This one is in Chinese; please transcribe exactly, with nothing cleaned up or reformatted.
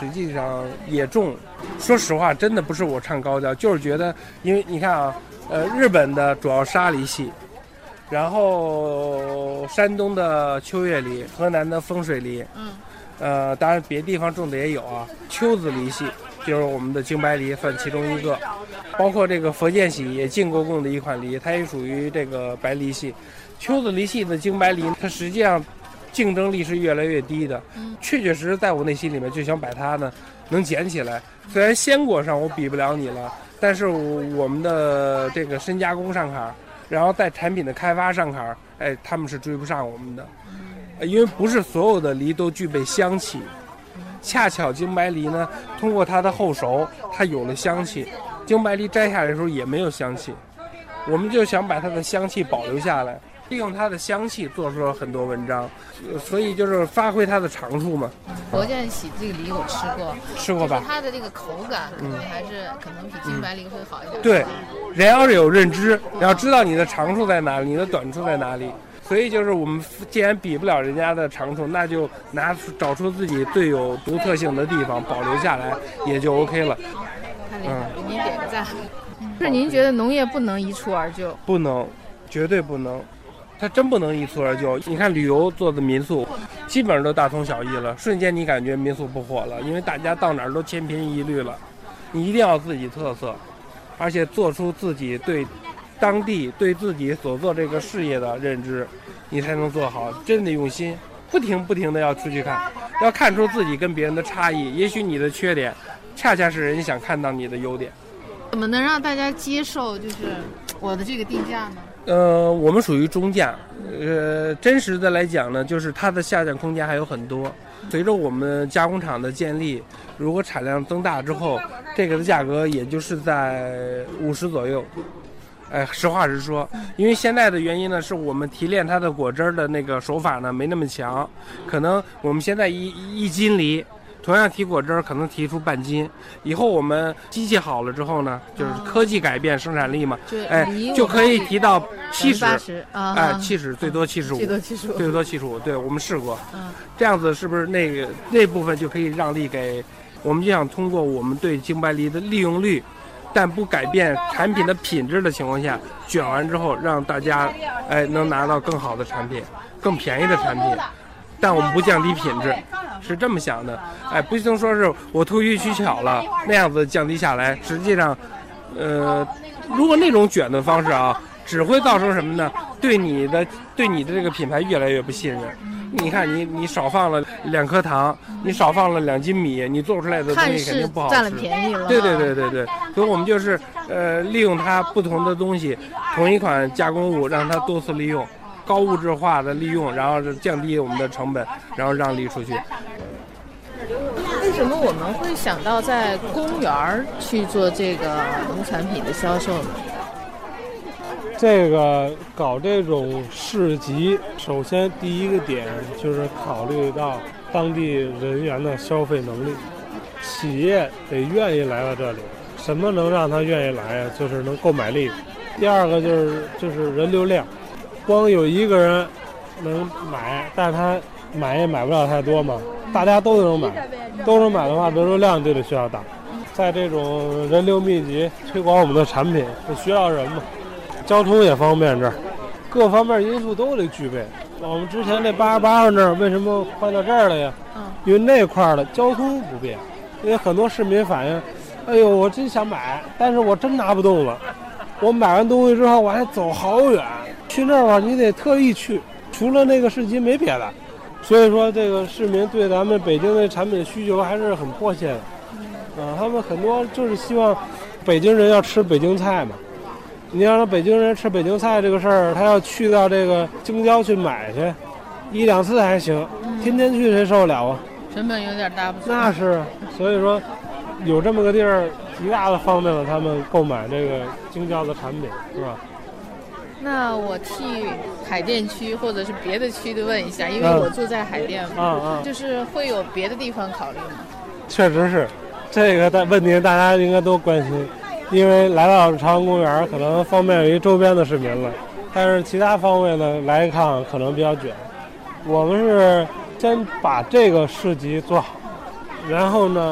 实际上也重。说实话，真的不是我唱高调，就是觉得，因为你看啊，呃，日本的主要沙梨系，然后山东的秋叶梨，河南的风水梨，嗯，呃，当然别地方种的也有啊，秋子梨系就是我们的京白梨算其中一个，包括这个佛建喜也进过贡的一款梨，它也属于这个白梨系。秋子梨系的京白梨，它实际上竞争力是越来越低的，确确实实在我内心里面就想把它呢能捡起来。虽然鲜果上我比不了你了，但是我们的这个深加工上坎，然后在产品的开发上坎，哎，他们是追不上我们的，因为不是所有的梨都具备香气，恰巧京白梨呢，通过它的后熟，它有了香气。京白梨摘下来的时候也没有香气，我们就想把它的香气保留下来。利用它的香气做出了很多文章，所以就是发挥它的长处嘛。 佛建喜这个梨我吃过， 吃过吧？ 就是它的这个口感，嗯，还是可能比京白梨会好一点。 嗯、对，人要是有认知，你要知道你的长处在哪里，你的短处在哪里。所以就是我们既然比不了人家的长处，那就拿出找出自己最有独特性的地方，保留下来也就 OK 了。 太厉害了，给您点个赞。是您觉得农业不能一蹴而就？ 不能，绝对不能。它真不能一蹴而就。你看旅游做的民宿基本上都大同小异了，瞬间你感觉民宿不火了，因为大家到哪儿都千篇一律了。你一定要自己特色，而且做出自己对当地对自己所做这个事业的认知，你才能做好，真的用心，不停不停的要出去看，要看出自己跟别人的差异。也许你的缺点恰恰是人家想看到你的优点。 怎么能让大家接受就是我的这个定价呢？ 呃，我们属于中价，呃，真实的来讲呢，就是它的下降空间还有很多。随着我们加工厂的建立，如果产量增大之后，这个的价格也就是在五十左右。哎，实话实说，因为现在的原因呢，是我们提炼它的果汁的那个手法呢没那么强，可能我们现在一一斤梨。同样提果汁可能提出半斤，以后我们机器好了之后呢，就是科技改变生产力嘛，哎，就可以提到七十，哎，七十最多七十五， 最多七十五， 最多七十五。对，我们试过，这样子是不是那个那部分就可以让利给我们？就想通过我们对京白梨的利用率，但不改变产品的品质的情况下，卷完之后让大家哎能拿到更好的产品，更便宜的产品。但我们不降低品质，是这么想的。哎，不能说是我投机取巧了，那样子降低下来，实际上，呃，如果那种卷的方式啊，只会造成什么呢？对你的对你的这个品牌越来越不信任。你看你你少放了两颗糖，你少放了两斤米，你做出来的东西肯定不好吃。 占了便宜了。 对对对对对，所以我们就是呃利用它不同的东西，同一款加工物，让它多次利用。高物质化的利用，然后降低我们的成本，然后让利出去。 为什么我们会想到在公园去做这个农产品的销售呢？ 这个搞这种市集，首先第一个点就是考虑到当地人员的消费能力，企业得愿意来到这里。什么能让他愿意来呀？就是能购买力。第二个就是就是人流量。光有一个人能买，但他买也买不了太多嘛，大家都能买，都能买的话，人流量就得需要大。在这种人流密集推广我们的产品，就需要人嘛，交通也方便，这儿各方面因素都得具备。我们之前那八十八号那儿为什么换到这儿了呀？因为那块的交通不便，因为很多市民反映，哎呦，我真想买，但是我真拿不动了，我买完东西之后我还走好远。去那儿吧，你得特意去，除了那个市集没别的，所以说这个市民对咱们北京的产品需求还是很迫切的，啊，他们很多就是希望北京人要吃北京菜嘛，你要让北京人吃北京菜这个事儿，他要去到这个京郊去买去，一两次还行，天天去谁受得了啊？ 成本有点大不？ 那是，所以说有这么个地儿，极大的方便了他们购买这个京郊的产品，是吧？ 那我替海淀区或者是别的区的问一下，因为我住在海淀嘛， 嗯嗯， 就是会有别的地方考虑吗？ 确实是，这个的问题大家应该都关心，因为来到朝阳公园可能方便于周边的市民了，但是其他方位呢来一趟可能比较卷。我们是先把这个市集做好，然后呢